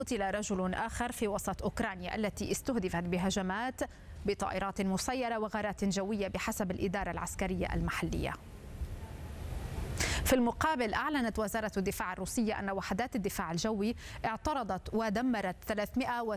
قتل رجل آخر في وسط أوكرانيا التي استهدفت بهجمات بطائرات مسيرة وغارات جوية بحسب الإدارة العسكرية المحلية. في المقابل أعلنت وزارة الدفاع الروسية أن وحدات الدفاع الجوي اعترضت ودمرت 300